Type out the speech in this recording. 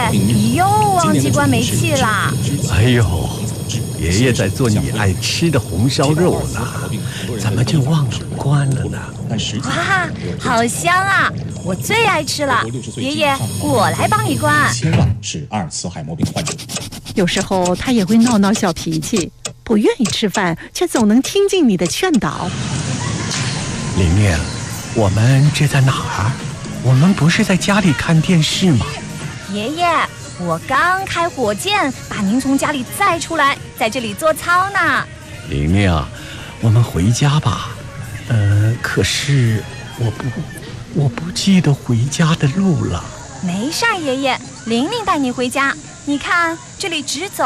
你又忘记关煤气啦！ 哎呦，爷爷在做你爱吃的红烧肉呢，怎么就忘了关了呢？ 哇，好香啊！我最爱吃了。爷爷，我来帮你关。 千万是阿尔茨海默病患者。 有时候他也会闹闹小脾气，不愿意吃饭，却总能听进你的劝导。 玲玲，我们这在哪儿？我们不是在家里看电视吗？ 爷爷，我刚开火箭把您从家里载出来，在这里做操呢。 玲玲，我们回家吧。可是我不记得回家的路了。 没事儿，爷爷，玲玲带你回家。你看，这里直走